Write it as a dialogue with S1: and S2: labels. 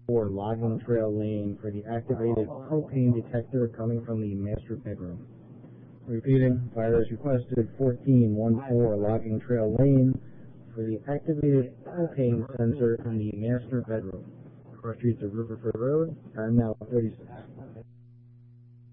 S1: 114 logging trail lane for the activated propane detector coming from the master bedroom. Repeating, fire is requested 1414 logging trail lane for the activated propane sensor in the master bedroom. Cross streets of Riverford Road, time now 36.